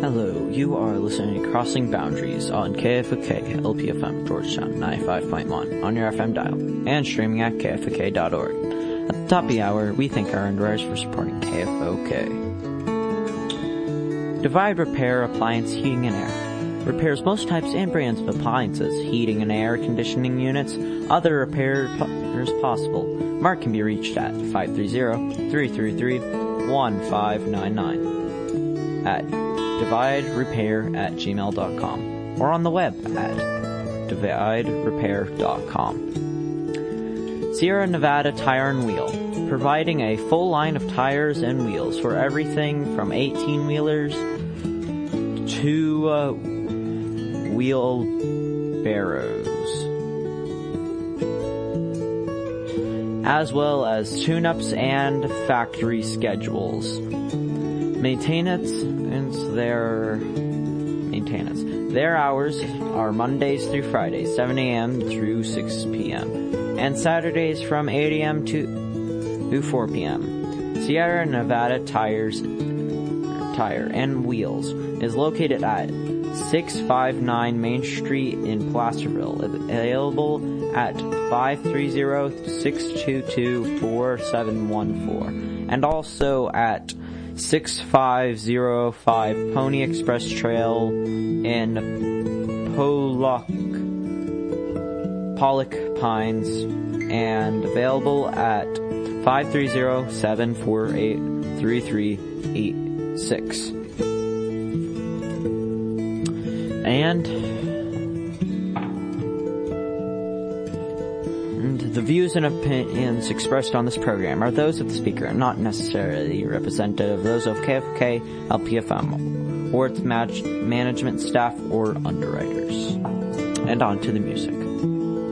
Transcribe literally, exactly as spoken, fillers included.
Hello, you are listening to Crossing Boundaries on K F O K L P F M Georgetown ninety-five point one on your F M dial and streaming at K F O K dot org. At the top of the hour, we thank our underwriters for supporting K F O K. Divide Repair Appliance Heating and Air repairs most types and brands of appliances, heating and air conditioning units, other repairs possible. Mark can be reached at five three zero, three three three, one five nine nine at divide repair at gmail dot com or on the web at divide repair dot com. Sierra Nevada Tire and Wheel, providing a full line of tires and wheels for everything from eighteen-wheelers to uh, wheelbarrows, as well as tune-ups and factory schedules. Maintenance and their maintenance. Their hours are Mondays through Fridays, seven a.m. through six p.m. and Saturdays from eight a.m. to four p.m. Sierra Nevada Tires Tire and Wheels is located at six five nine Main Street in Placerville. Available at five three zero, six two two, four seven one four and also at six five zero five Pony Express Trail in Pollock, Pollock Pines, and available at five three zero, seven four eight, three three eight six. And the views and opinions expressed on this program are those of the speaker and not necessarily representative of those of K F O K, L P F M, or its management staff or underwriters. And on to the music.